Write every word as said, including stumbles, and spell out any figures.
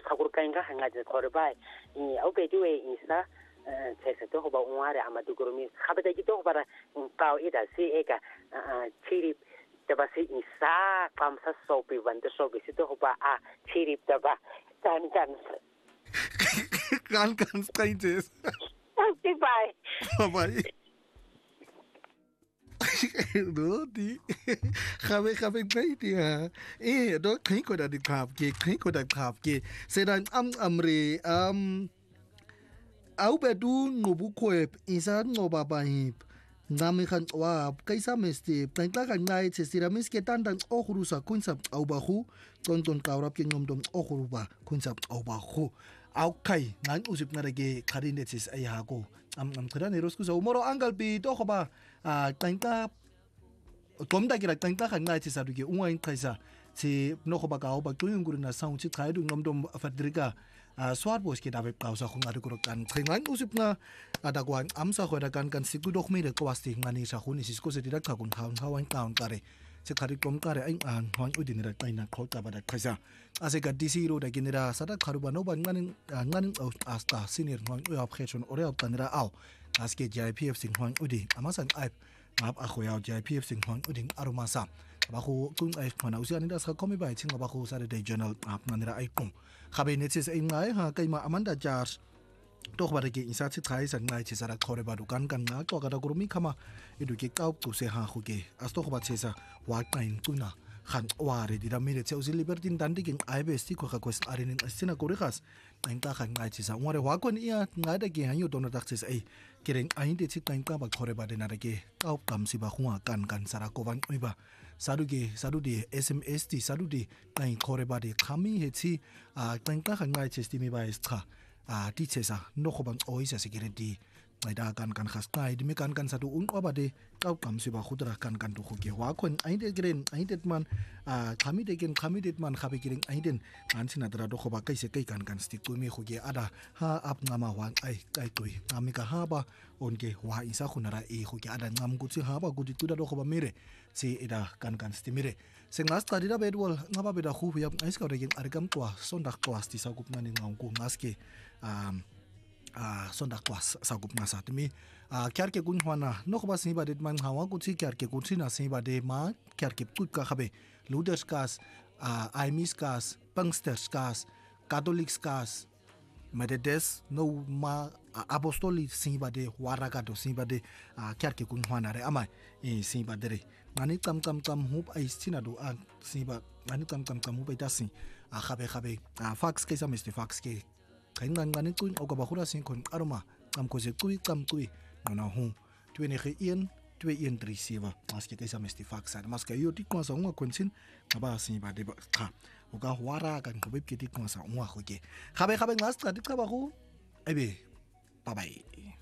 khakurkainga hanga je khore bai i au be diwe isa se se to ba unware amadu gurumi khabada ji to bara kau ida si eka chiri taba si isa kamsa sopi wanda sopi si to ba a chiri taba kan kan kan kan stages okay bye bye no di khabe khabe bai dia eh do khin ko da di khap ke khin ko da khap ke se dan am amre am au be du ngobu khoep isa ngoba ba hip ngami khan wa kaisa mesti tangla kan ngai che siramis ke tan dan okhrusa kunsa au ba khu ton ton kawrap ke ngom dom okhruba kunsa au ba khu au kai ngan usip na ge kharinetis ai ha ko am am khara ne rosku so moro angal bi to khoba a tangka tomda gira tangka kan ngai che sa du ge unwain kaisa che no khoba ka ba tuyung guru na saung chi khai du ngom dom fadrika a swat bos ke dawe pausa khung adu ko kan tringan usip na adagwan amsa khoda kan kan siku dok mi de kwasti ngani sa khuni sisko se dirak khakun khaun khawan kaun kare se khari kom kare ai an hwang udin ra taina khota ba da khaisa ase ka dc ro da kinira sada kharuba no ban nganin nganin asta senior hwang u up khechon ore up tanira aw aske jipf sing hwang udi amasan aip ngap a khoya jipf sing hwang uding arumasa ba khu kun ai khona usian da sa komi bai chinga ba khu Saturday journal ap nanira ai kum khabe netis ai ngai ha kaima amanda jars tok ba ge insa chi thai san ngai chi sara khore ba dukan kan na to ga da gurumi khama edu ke kau tu se ha khu ge asto khoba chesa wa kain tuna khan wa re di da mire che usi liberty dan di king ai besti ko kha kwes arin asina ko rekhas kain ta khan ngai chi sa ngore wa kon ia ngai da ge han yu don da chis ai kereng ai de chi kain ka ba khore ba de na ge kau kam si ba khuwa kan kan sara ko ban oi ba saduge sadude sms ti sadude kain khore ba de khami he chi a kain ka khan ngai chi sti mi ba is kha a ti chesa no khobang oi sa security maida kan kan khas kai dimi kan kan sadu un qoba de kau kam si ba khudra kan kan du khoge wa khon ai de gren ai det man a khami de gen khami det man khabe giring ai den kan sina dra do khoba kai se kai kan kan sti tu mi khoge ada ha ap ngama wan ai kai tui ami ka ha ba on ge wa isa khunara e khoge ada ngam ku chi ha ba gu di tu da do khoba mere si ida kan kan sti mere senglas tadi da bedwal ngaba beda khu ya ais ka de gen argam kwa sondak klas ti sa gup ngani ngam ku ngaske um a sondak klas sa gup ngasa timi a kyar ke gun hwana no khoba si ba det man hawa ku chi kyar ke ku chi na si ba de ma kyar ke put ka khabe luders kas a aimis kas pangsters kas catholics kas mededes no ma apostolic si ba de waraga do si ba de a kyar ke gun hwana re ama e si ba de mani kam kam kam hup ai sina do a si ba mani kam kam kam hup ai dasi a khabe khabe a fax ke sa mister fax ke kain ngan ngan kuin o ka ba khura sin kon aroma kam ko se kui kam kui na hu twene khe ien twe ien trisiva maske ke sa mister fax sa maske yo ti ko sa ngwa kon sin ba sin ba de ba kha o ka wara kan ko be ke ti ko sa ngwa ho ke khabe khabe ngas ka ti ka ba khu ai be bye bye